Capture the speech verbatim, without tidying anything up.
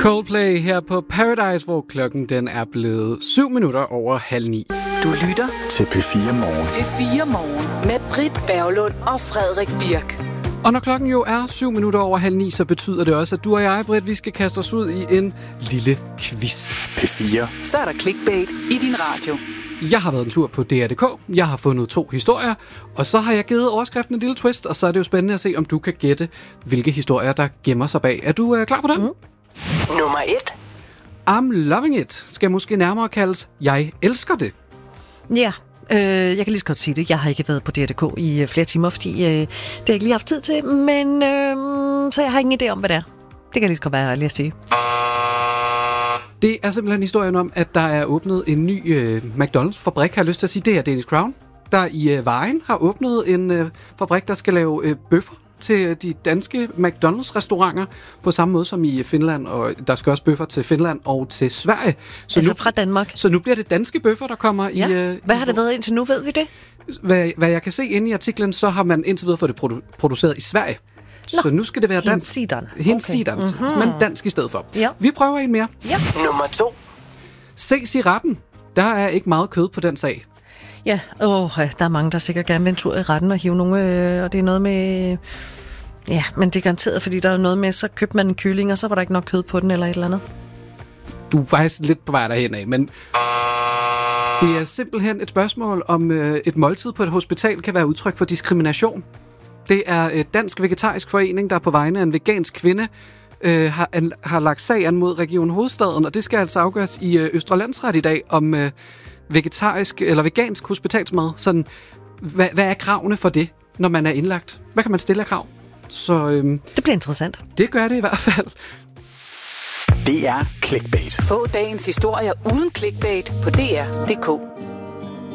Coldplay her på Paradise, hvor klokken den er blevet syv minutter over halv ni. Du lytter til P fire Morgen. P fire Morgen med Britt Berglund og Frederik Birk. Og når klokken jo er syv minutter over halv ni, så betyder det også, at du og jeg, Britt, vi skal kaste os ud i en lille quiz. P fire. Så er der clickbait i din radio. Jeg har været en tur på D R punktum d k. Jeg har fundet to historier, og så har jeg givet overskriften en lille twist, og så er det jo spændende at se, om du kan gætte, hvilke historier, der gemmer sig bag. Er du øh, klar på den? Mm. Nummer et. I'm loving it skal måske nærmere kaldes Jeg elsker det. Ja, øh, jeg kan lige så godt sige det. Jeg har ikke været på D R punktum d k i øh, flere timer, fordi øh, det har jeg ikke lige haft tid til, men øh, så jeg har ingen idé om, hvad det er. Det kan lige så godt være ærlig at sige. Det er simpelthen historien om, at der er åbnet en ny øh, McDonald's-fabrik, har jeg lyst til at sige. Det er Danish Crown, der i øh, Vejen har åbnet en øh, fabrik, der skal lave øh, bøffer til de danske McDonald's-restauranter, på samme måde som i Finland, og der skal også bøffer til Finland og til Sverige. Så altså nu, fra Danmark? Så nu bliver det danske bøffer, der kommer ja. i... Øh, hvad har det været indtil nu, ved vi det? Hvad, hvad jeg kan se inde i artiklen, så har man indtil videre fået det produ- produceret i Sverige. Nå, så nu skal det være dansk. Hinsideren. Hinsideren, okay. Mm-hmm. Men dansk i stedet for. Ja. Vi prøver en mere. Ja. Nummer to. Ses i retten. Der er ikke meget kød på den sag. Ja, åh, der er mange, der sikkert gerne vil en tur i retten og hive nogle, øh, og det er noget med... Ja, men det er garanteret, fordi der er noget med, så købte man en kylling, og så var der ikke nok kød på den, eller et eller andet. Du er faktisk lidt på vej derhen af, men det er simpelthen et spørgsmål om øh, et måltid på et hospital kan være udtryk for diskrimination. Det er et Dansk Vegetarisk Forening, der på vegne af en vegansk kvinde øh, har, an, har lagt sag an mod Region Hovedstaden, og det skal altså afgøres i øh, Østre Landsret i dag om øh, vegetarisk eller vegansk hospitalsmad. Sådan, hvad, hvad er kravene for det, når man er indlagt? Hvad kan man stille af krav? Så, øhm, det bliver interessant. Det gør det i hvert fald. Det er clickbait. Få dagens historier uden clickbait på D R punktum d k.